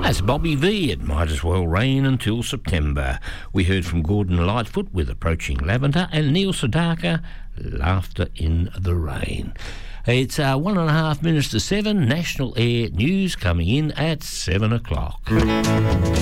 That's Bobby V. It might as well rain until September. We heard from Gordon Lightfoot with Approaching Lavender and Neil Sedaka, Laughter in the Rain. It's 1.5 minutes to 7. National Air News coming in at 7 o'clock.